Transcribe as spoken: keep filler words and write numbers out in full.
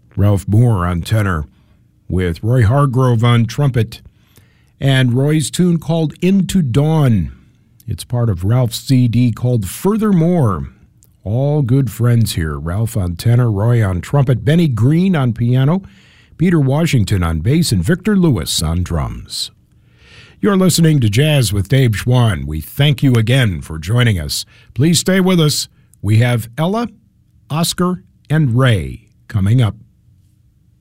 Ralph Moore on tenor, with Roy Hargrove on trumpet, and Roy's tune called Into Dawn. It's part of Ralph's C D called Furthermore. All good friends here. Ralph on tenor, Roy on trumpet, Benny Green on piano, Peter Washington on bass, and Victor Lewis on drums. You're listening to Jazz with Dave Schwann. We thank you again for joining us. Please stay with us. We have Ella, Oscar, and Ray coming up.